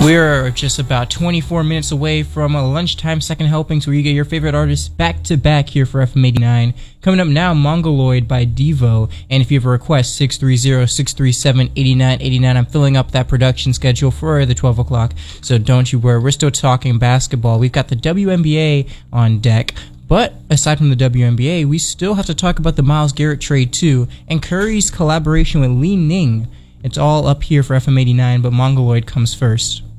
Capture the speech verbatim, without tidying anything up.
We're just about twenty-four minutes away from a lunchtime second helpings where you get your favorite artists back to back here for F M eighty-nine. Coming up now, Mongoloid by Devo. And if you have a request, six three zero, six three seven, eight nine eight nine. I'm filling up that production schedule for the twelve o'clock, so don't you worry. We're still talking basketball. We've got the W N B A on deck. But aside from the W N B A, we still have to talk about the Myles Garrett trade too, and Curry's collaboration with Li Ning. It's all up here for F M eighty-nine, but Mongoloid comes first.